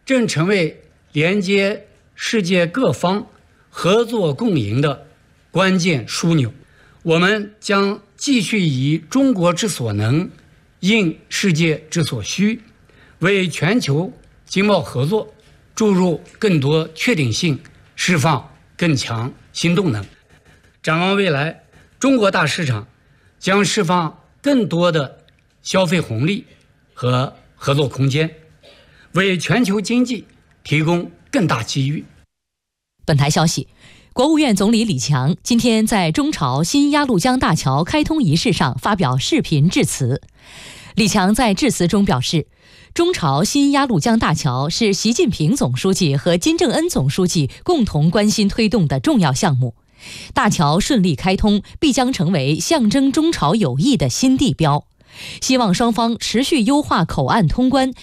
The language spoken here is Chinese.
正成为连接世界各方合作共赢的关键枢纽。我们将继续以中国之所能，应世界之所需，为全球经贸合作注入更多确定性，释放更强新动能。展望未来，中国大市场将释放更多的消费红利和合作空间，为全球经济提供更大机遇。 本台消息，国务院总理李强今天在中朝新鸭绿江大桥开通仪式上发表视频致辞。李强在致辞中表示，中朝新鸭绿江大桥是习近平总书记和金正恩总书记共同关心推动的重要项目。大桥顺利开通，必将成为象征中朝友谊的新地标。希望双方持续优化口岸通关，